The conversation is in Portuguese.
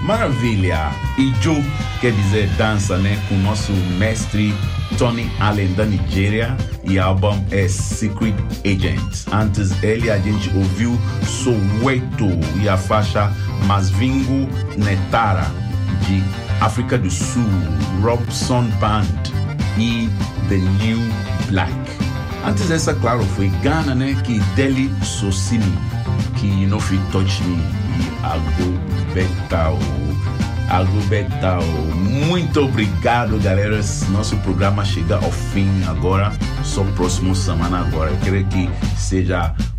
Maravilha! E Joe, quer dizer dança, né? Com o nosso mestre Tony Allen da Nigéria, e o álbum é Secret Agent. Antes ele a gente ouviu Soweto e a faixa Masvingo Netara de África do Sul, Robson Band e The New Black. Antes essa, claro, foi Ghana, né? Que Deli Sosini, que não foi Touch Me, e Agubetao. Muito obrigado, galera. Nosso programa chega ao fim agora, só próximo semana agora. Eu quero que seja